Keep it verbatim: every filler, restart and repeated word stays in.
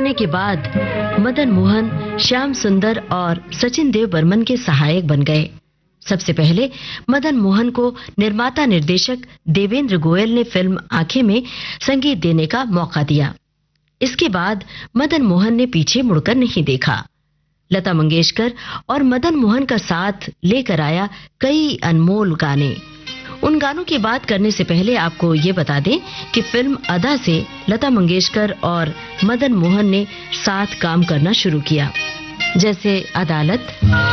आने के बाद मदन मोहन श्याम सुंदर और सचिन देव बर्मन के सहायक बन गए। सबसे पहले मदन मोहन को निर्माता निर्देशक देवेंद्र गोयल ने फिल्म आंखें में संगीत देने का मौका दिया। इसके बाद मदन मोहन ने पीछे मुड़कर नहीं देखा। लता मंगेशकर और मदन मोहन का साथ लेकर आया कई अनमोल गाने। उन गानों की बात करने से पहले आपको ये बता दें कि फिल्म अदा से लता मंगेशकर और मदन मोहन ने साथ काम करना शुरू किया, जैसे अदालत,